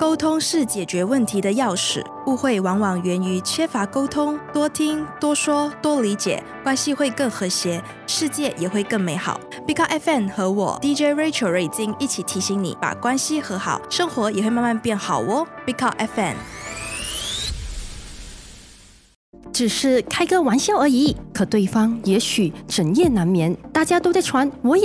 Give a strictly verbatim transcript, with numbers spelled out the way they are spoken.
沟通是解决问题的钥匙，误会往往源于缺乏沟通，多听、多说、多理解，关系会更和谐，世界也会更美好。Big Up F M 和我 D J Rachel 瑞金一起提醒你，把关系和好，生活也会慢慢变好哦。Big Up F M。 只是开个玩笑而已，可对方也许整夜难眠，大家都在传，我也